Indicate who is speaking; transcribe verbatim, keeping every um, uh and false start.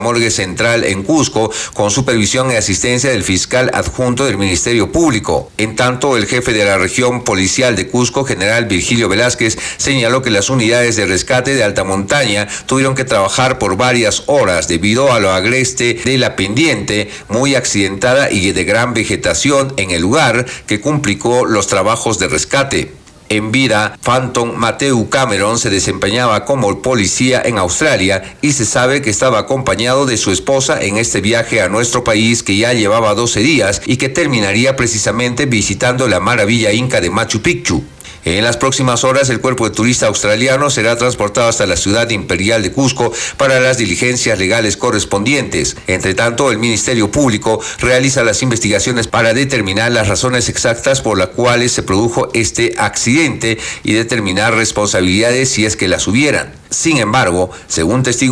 Speaker 1: Morgue Central en Cusco, con supervisión y asistencia del fiscal adjunto del Ministerio Público. En tanto, el jefe de la región policial de Cusco, general Virgilio Velázquez, señaló que las unidades de rescate de alta montaña tuvieron que trabajar por varias horas debido a lo agreste de la pendiente, muy accidentada y de gran vegetación en el lugar, que complicó los trabajos de rescate. En vida, Phantom Matthew Cameron se desempeñaba como policía en Australia y se sabe que estaba acompañado de su esposa en este viaje a nuestro país que ya llevaba doce días y que terminaría precisamente visitando la maravilla inca de Machu Picchu. En las próximas horas, el cuerpo de turista australiano será transportado hasta la ciudad imperial de Cusco para las diligencias legales correspondientes. Entre tanto, el Ministerio Público realiza las investigaciones para determinar las razones exactas por las cuales se produjo este accidente y determinar responsabilidades si es que las hubieran. Sin embargo, según testigos